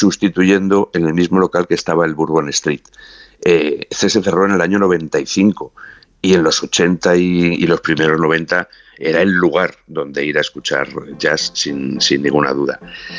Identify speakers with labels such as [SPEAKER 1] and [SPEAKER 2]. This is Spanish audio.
[SPEAKER 1] sustituyendo en el mismo local que estaba el Bourbon Street. Se cerró en el año 95 y en los 80 y los primeros 90 era el lugar donde ir a escuchar jazz sin ninguna duda.